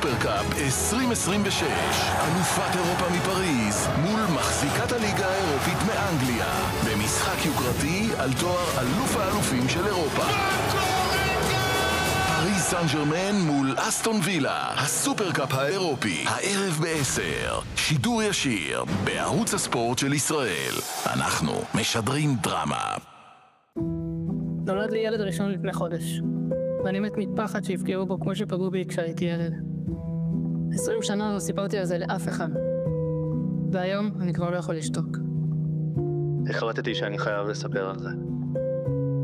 הסופרקאפ 2026. אלופת אירופה מפריז מול מחזיקת הליגה האירופית מאנגליה. במשחק יוקרתי על תואר אלוף האלופים של אירופה. פריז סן ז'רמן מול אסטון וילה. הסופרקאפ האירופי. הערב ב-10. שידור ישיר בערוץ הספורט של ישראל. אנחנו משדרים דרמה. נולד לי ילד ראשון לפני חודש. ואני מת מפחד שיפגעו בו כמו שפגעו בי כשהייתי ילד. 20 שנה לא סיפרתי על זה לאף אחד. והיום אני כבר לא יכול לשתוק. החלטתי שאני חייב לספר על זה.